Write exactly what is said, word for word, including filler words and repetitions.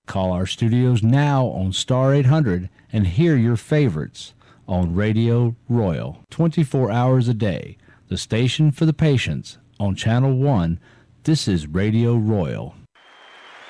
Call our studios now on star eight hundred and hear your favorites on Radio Royal, twenty-four hours a day. The station for the patients on Channel one. This is Radio Royal.